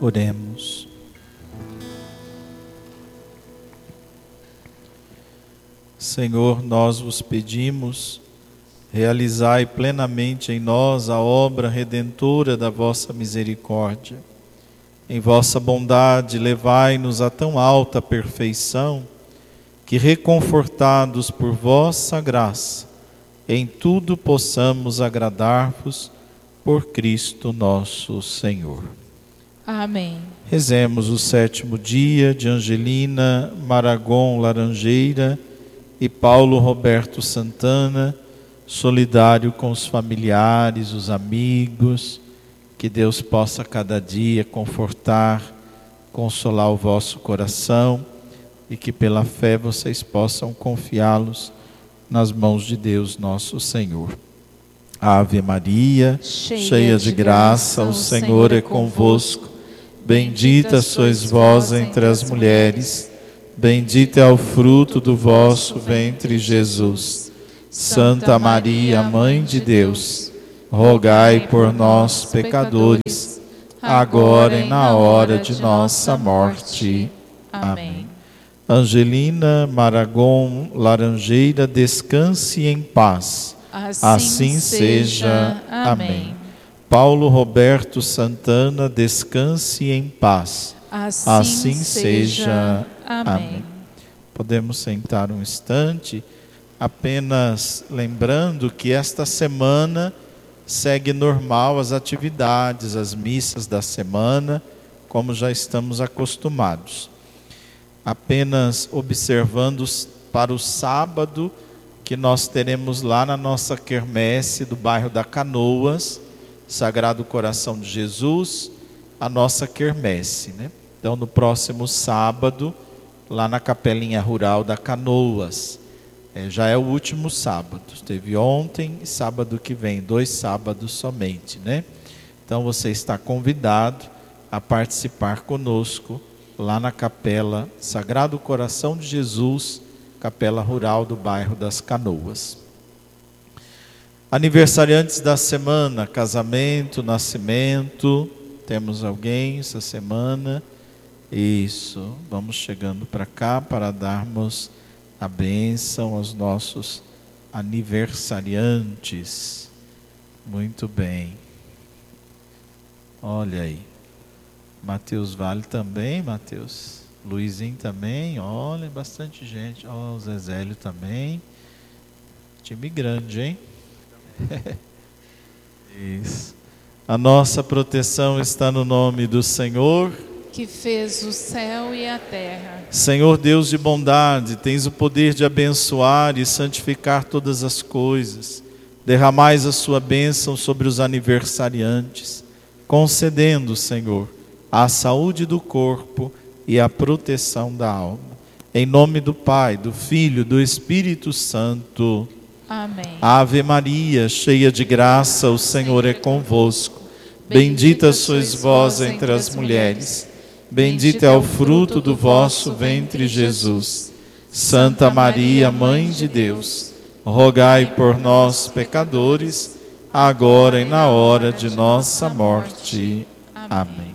Oremos. Senhor, nós vos pedimos, realizai plenamente em nós a obra redentora da vossa misericórdia. Em vossa bondade, levai-nos a tão alta perfeição, que reconfortados por vossa graça, em tudo possamos agradar-vos por Cristo nosso Senhor. Amém. Rezemos o 7º dia de Angelina Maragon Laranjeira e Paulo Roberto Santana, solidário com os familiares, os amigos, que Deus possa cada dia confortar, consolar o vosso coração e que pela fé vocês possam confiá-los nas mãos de Deus nosso Senhor. Ave Maria, cheia de graça, o Senhor é convosco. Bendita sois vós entre as mulheres, bendito é o fruto do vosso ventre, Jesus. Santa Maria, Mãe de Deus, rogai por nós, pecadores, agora e na hora de nossa morte. Amém. Angelina Maragon Laranjeira, descanse em paz. Assim seja. Amém. Paulo Roberto Santana, descanse em paz. Assim seja. Amém. Podemos sentar um instante, apenas lembrando que esta semana segue normal as atividades, as missas da semana, como já estamos acostumados. Apenas observando para o sábado, que nós teremos lá na nossa quermesse do bairro da Canoas, Sagrado Coração de Jesus, a nossa quermesse, né? Então, no próximo sábado, lá na Capelinha Rural da Canoas, já é o último sábado. Teve ontem e sábado que vem, 2 sábados somente, né? Então, você está convidado a participar conosco lá na Capela Sagrado Coração de Jesus, Capela Rural do bairro das Canoas. Aniversariantes da semana, casamento, nascimento. Temos alguém essa semana? Isso, vamos chegando para cá para darmos a bênção aos nossos aniversariantes. Muito bem. Olha aí. Mateus Vale também, Mateus. Luizinho também, olha, bastante gente. Ó, o Zezélio também. Time grande, hein? Isso. A nossa proteção está no nome do Senhor, que fez o céu e a terra. Senhor Deus de bondade, tens o poder de abençoar e santificar todas as coisas. Derramais a sua bênção sobre os aniversariantes, concedendo, Senhor, a saúde do corpo e a proteção da alma. Em nome do Pai, do Filho, do Espírito Santo. Amém. Ave Maria, cheia de graça, o Senhor é convosco. Bendita sois vós entre as mulheres. Bendito é o fruto do vosso ventre, Jesus. Santa Maria, Mãe de Deus, rogai por nós, pecadores, agora e na hora de nossa morte. Amém.